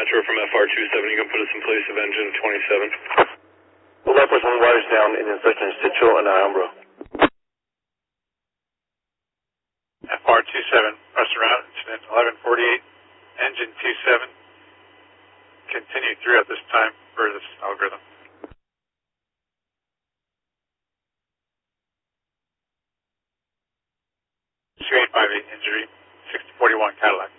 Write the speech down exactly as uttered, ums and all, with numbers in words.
Metro from F R two seven, you can put us in place of engine twenty-seven. Well, that person wires down in section Sitio and Alhambra. F R two seven, press around, incident eleven forty-eight, engine two seven. Continue through at this time for this algorithm. two eight five eight injury, sixty forty-one Cadillac.